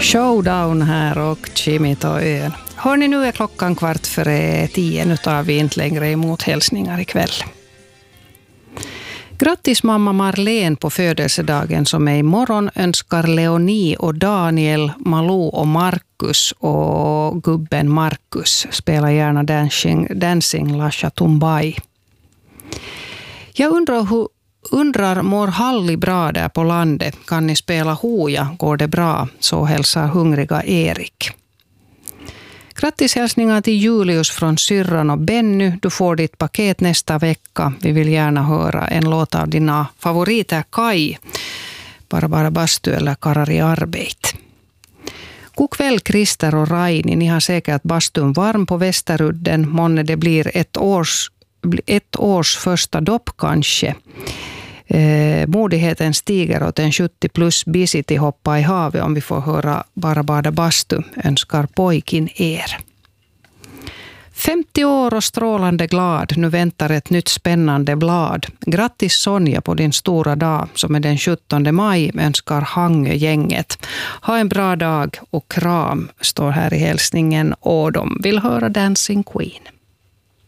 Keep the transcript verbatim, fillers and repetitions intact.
Showdown här och Chimit och ön. Hörni, nu är klockan kvart före tio. Nu tar vi inte längre emot hälsningar ikväll. Grattis mamma Marlene på födelsedagen som är imorgon, önskar Leonie och Daniel, Malou och Marcus och gubben Marcus. Spelar gärna Dancing, dancing Lasha Tumbai. Jag undrar hur Undrar, mår Halli bra där på landet? Kan ni spela hoja? Går det bra? Så hälsar hungriga Erik. Grattis hälsningar till Julius från syrran och Benny. Du får ditt paket nästa vecka. Vi vill gärna höra en låt av dina favoriter Kai, Barbara Bastu eller Karar i arbete. God kväll Christer och Raini. Ni har säkert bastun varm på Västerudden. Månne det blir ett års, ett års första dopp kanske. Eh, modigheten stiger åt en sjuttio plus busy till hoppa i havet om vi får höra Bara bada bastu, önskar pojkin er. femtio år och strålande glad, nu väntar ett nytt spännande blad. Grattis Sonja på din stora dag som är den sjuttonde maj, önskar Hangö-gänget. Ha en bra dag och kram, står här i hälsningen, och de vill höra Dancing Queen.